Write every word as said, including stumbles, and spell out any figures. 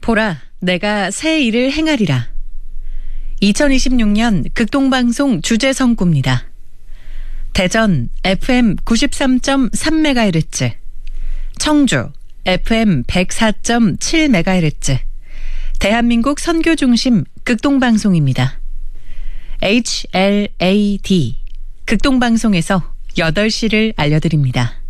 보라, 내가 새 일을 행하리라. 이천이십육 년 극동방송 주제선구입니다. 대전 에프엠 구십삼 점 삼 메가헤르츠, 청주 에프엠 백사 점 칠 메가헤르츠, 대한민국 선교중심 극동방송입니다. 에이치엘에이디 극동방송에서 여덟 시를 알려드립니다.